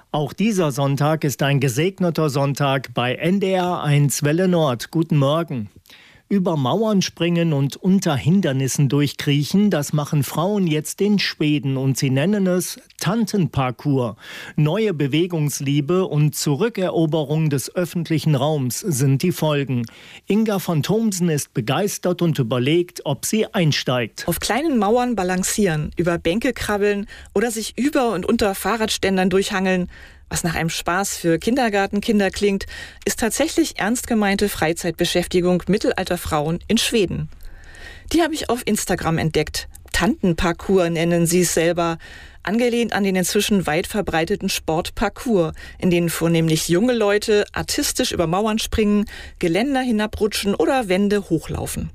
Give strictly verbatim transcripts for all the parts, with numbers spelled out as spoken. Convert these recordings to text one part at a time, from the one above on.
Auch dieser Sonntag ist ein gesegneter Sonntag bei N D R eins Welle Nord. Guten Morgen. Über Mauern springen und unter Hindernissen durchkriechen, das machen Frauen jetzt in Schweden und sie nennen es Tantenparcours. Neue Bewegungsliebe und Zurückeroberung des öffentlichen Raums sind die Folgen. Inga von Thomsen ist begeistert und überlegt, ob sie einsteigt. Auf kleinen Mauern balancieren, über Bänke krabbeln oder sich über und unter Fahrradständern durchhangeln. Was nach einem Spaß für Kindergartenkinder klingt, ist tatsächlich ernst gemeinte Freizeitbeschäftigung mittelalter Frauen in Schweden. Die habe ich auf Instagram entdeckt. Tantenparcours nennen sie es selber, angelehnt an den inzwischen weit verbreiteten Sport Parkour, in denen vornehmlich junge Leute artistisch über Mauern springen, Geländer hinabrutschen oder Wände hochlaufen.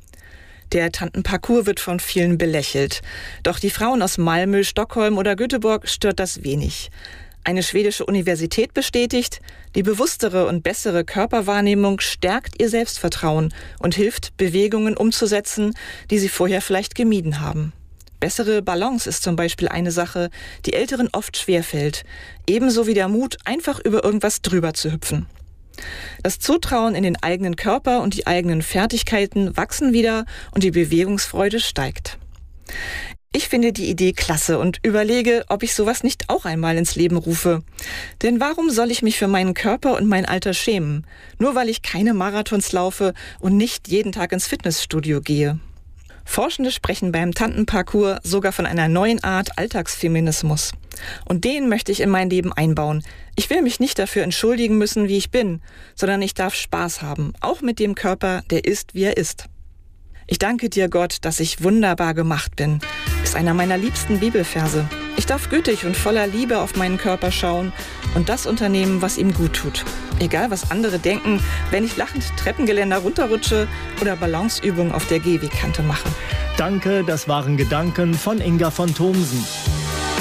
Der Tantenparcours wird von vielen belächelt. Doch die Frauen aus Malmö, Stockholm oder Göteborg stört das wenig. Eine schwedische Universität bestätigt, die bewusstere und bessere Körperwahrnehmung stärkt ihr Selbstvertrauen und hilft, Bewegungen umzusetzen, die sie vorher vielleicht gemieden haben. Bessere Balance ist zum Beispiel eine Sache, die Älteren oft schwerfällt, ebenso wie der Mut, einfach über irgendwas drüber zu hüpfen. Das Zutrauen in den eigenen Körper und die eigenen Fertigkeiten wachsen wieder und die Bewegungsfreude steigt. Ich finde die Idee klasse und überlege, ob ich sowas nicht auch einmal ins Leben rufe. Denn warum soll ich mich für meinen Körper und mein Alter schämen? Nur weil ich keine Marathons laufe und nicht jeden Tag ins Fitnessstudio gehe. Forschende sprechen beim Tantenparcours sogar von einer neuen Art Alltagsfeminismus. Und den möchte ich in mein Leben einbauen. Ich will mich nicht dafür entschuldigen müssen, wie ich bin, sondern ich darf Spaß haben, auch mit dem Körper, der ist, wie er ist. Ich danke dir, Gott, dass ich wunderbar gemacht bin, ist einer meiner liebsten Bibelverse. Ich darf gütig und voller Liebe auf meinen Körper schauen und das unternehmen, was ihm gut tut. Egal, was andere denken, wenn ich lachend Treppengeländer runterrutsche oder Balanceübungen auf der Gehwegkante mache. Danke, das waren Gedanken von Inga von Thomsen.